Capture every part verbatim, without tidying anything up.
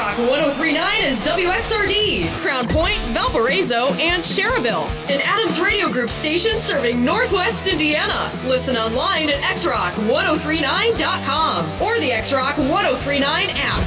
X-Rock one oh three point nine is W X R D, Crown Point, Valparaiso, and Cherville. An Adams Radio Group station serving Northwest Indiana. Listen online at x rock ten thirty-nine dot com or the X-Rock ten thirty-nine app.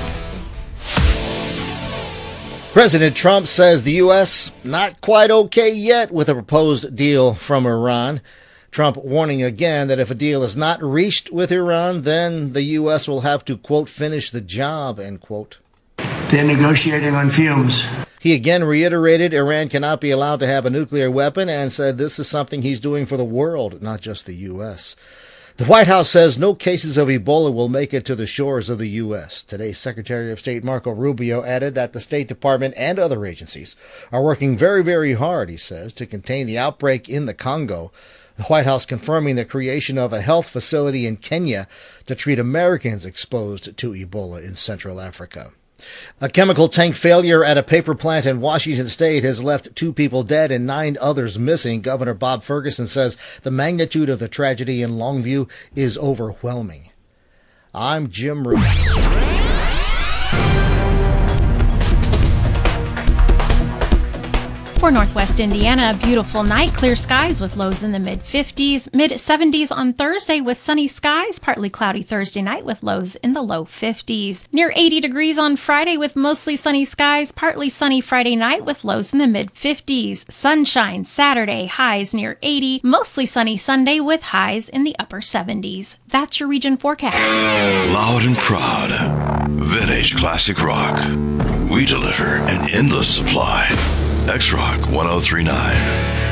President Trump says the U S not quite okay yet with a proposed deal from Iran. Trump warning again that if a deal is not reached with Iran, then the U S will have to, quote, finish the job, end quote. They're negotiating on fumes. He again reiterated Iran cannot be allowed to have a nuclear weapon and said this is something he's doing for the world, not just the U S. The White House says no cases of Ebola will make it to the shores of the U S. Today, Secretary of State Marco Rubio added that the State Department and other agencies are working very, very hard, he says, to contain the outbreak in the Congo. The White House confirming the creation of a health facility in Kenya to treat Americans exposed to Ebola in Central Africa. A chemical tank failure at a paper plant in Washington State has left two people dead and nine others missing. Governor Bob Ferguson says the magnitude of the tragedy in Longview is overwhelming. I'm Jim Root. For Northwest Indiana, a beautiful night, clear skies with lows in the mid-fifties, mid-seventies on Thursday with sunny skies, partly cloudy Thursday night with lows in the low fifties. Near eighty degrees on Friday with mostly sunny skies, partly sunny Friday night with lows in the mid-fifties. Sunshine Saturday, highs near eighty, mostly sunny Sunday with highs in the upper seventies. That's your region forecast. Loud and proud, Vintage Classic Rock. We deliver an endless supply. X-Rock ten thirty-nine.